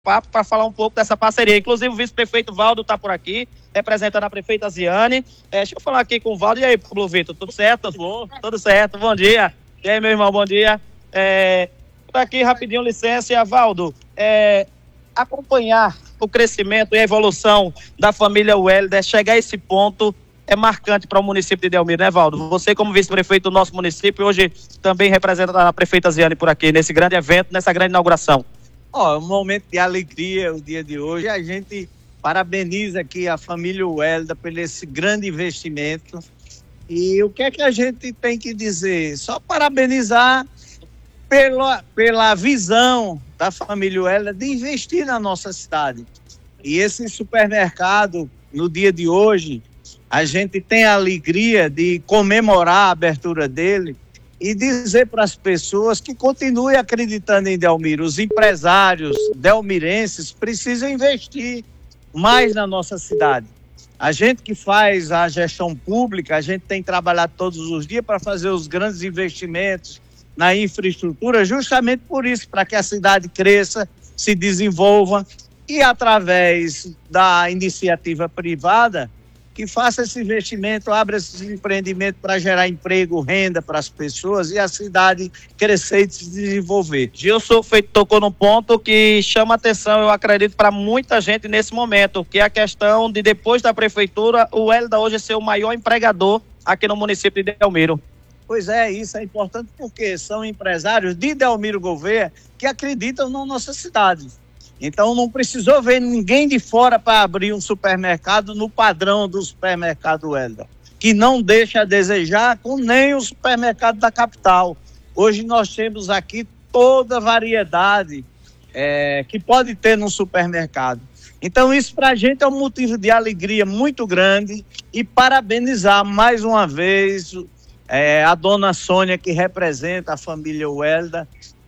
papo para falar um pouco dessa parceria. Inclusive o vice-prefeito Valdo está por aqui, representando a prefeita Ziane. Deixa eu falar aqui com o Valdo. E aí, Pablo Vitor, tudo certo? Tudo bom? Tudo certo, bom dia. E aí, meu irmão, bom dia. Por aqui, rapidinho, licença, Valdo. Acompanhar o crescimento e a evolução da família Welder, chegar a esse ponto é marcante para o município de Delmiro, né, Valdo? Você, como vice-prefeito do nosso município, hoje também representa a prefeita Ziane por aqui, nesse grande evento, nessa grande inauguração. É um momento de alegria o dia de hoje. A gente parabeniza aqui a família Welder por esse grande investimento. E o que é que a gente tem que dizer? Só parabenizar pela visão da família Welder de investir na nossa cidade. E esse supermercado, no dia de hoje, a gente tem a alegria de comemorar a abertura dele e dizer para as pessoas que continuem acreditando em Delmiro. Os empresários delmirenses precisam investir mais na nossa cidade. A gente que faz a gestão pública, a gente tem trabalhado todos os dias para fazer os grandes investimentos na infraestrutura, justamente por isso, para que a cidade cresça, se desenvolva e através da iniciativa privada, que faça esse investimento, abra esse empreendimento para gerar emprego, renda para as pessoas e a cidade crescer e se desenvolver. Gilson tocou num ponto que chama atenção, eu acredito, para muita gente nesse momento, que é a questão de, depois da prefeitura, o Welder hoje ser o maior empregador aqui no município de Delmiro. Pois é, isso é importante porque são empresários de Delmiro Gouveia que acreditam na nossa cidade. Então não precisou ver ninguém de fora para abrir um supermercado no padrão do supermercado Welder, que não deixa a desejar com nem o supermercado da capital. Hoje nós temos aqui toda a variedade que pode ter num supermercado. Então isso para a gente é um motivo de alegria muito grande e parabenizar mais uma vez a dona Sônia, que representa a família Welder,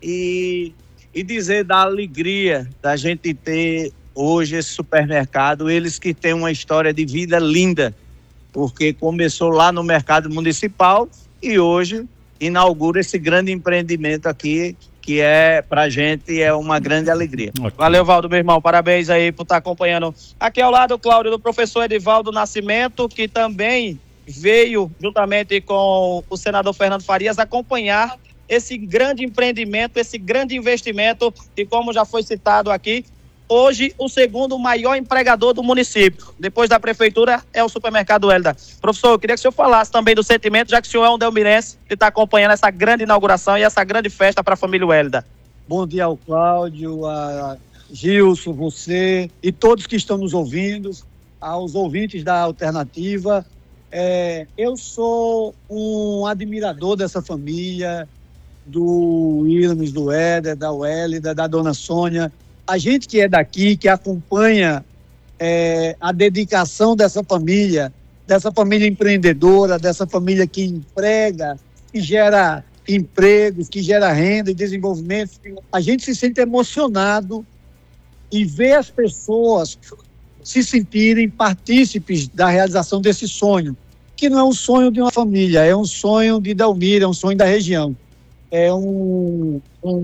e dizer da alegria da gente ter hoje esse supermercado, eles que têm uma história de vida linda, porque começou lá no mercado municipal e hoje inaugura esse grande empreendimento aqui, que pra gente é uma grande alegria. Okay. Valeu, Valdo, meu irmão, parabéns aí por estar acompanhando. Aqui ao lado, Cláudio, do professor Edivaldo Nascimento, que também veio juntamente com o senador Fernando Farias acompanhar esse grande empreendimento, esse grande investimento, e como já foi citado aqui, hoje o segundo maior empregador do município, depois da prefeitura, é o supermercado Welder. Professor, eu queria que o senhor falasse também do sentimento, já que o senhor é um delmirense que está acompanhando essa grande inauguração e essa grande festa para a família Welder. Bom dia ao Cláudio, a Gilson, você e todos que estão nos ouvindo, aos ouvintes da Alternativa. Eu sou um admirador dessa família, do Wilmes, do Éder, da Wélida, da dona Sônia. A gente que é daqui, que acompanha a dedicação dessa família empreendedora, dessa família que emprega, que gera empregos, que gera renda e desenvolvimento, a gente se sente emocionado em ver as pessoas se sentirem partícipes da realização desse sonho, que não é um sonho de uma família, é um sonho de Delmiro, é um sonho da região. É um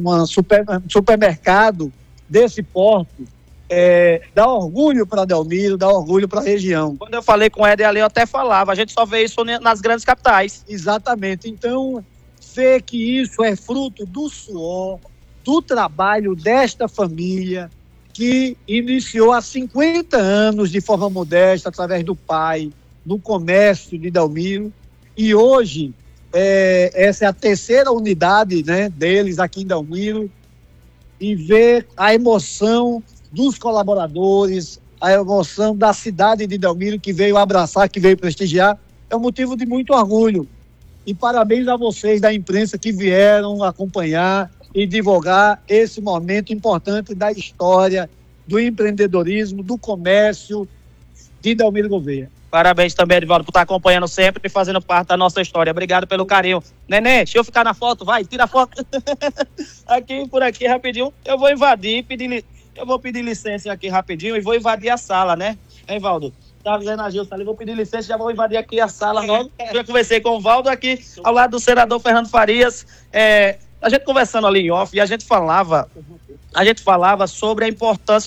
supermercado desse porte, dá orgulho para Delmiro, dá orgulho para a região. Quando eu falei com o Éder ali, eu até falava, a gente só vê isso nas grandes capitais. Exatamente, então ver que isso é fruto do suor, do trabalho desta família, que iniciou há 50 anos de forma modesta, através do pai, no comércio de Delmiro, e hoje essa é a terceira unidade, né, deles aqui em Delmiro, e ver a emoção dos colaboradores, a emoção da cidade de Delmiro, que veio abraçar, que veio prestigiar, é um motivo de muito orgulho. E parabéns a vocês da imprensa que vieram acompanhar e divulgar esse momento importante da história do empreendedorismo, do comércio de Delmiro Gouveia. Parabéns também, Edivaldo, por estar acompanhando sempre e fazendo parte da nossa história. Obrigado pelo carinho. Nenê, deixa eu ficar na foto, vai, tira a foto. Por aqui, rapidinho, eu vou pedir licença aqui rapidinho e vou invadir a sala, né? Hein, Valdo? Tá dizendo a Gilson ali, vou pedir licença, já vou invadir aqui a sala logo. Eu conversei com o Valdo aqui, ao lado do senador Fernando Farias. A gente conversando ali em off, e a gente falava a gente falava sobre a importância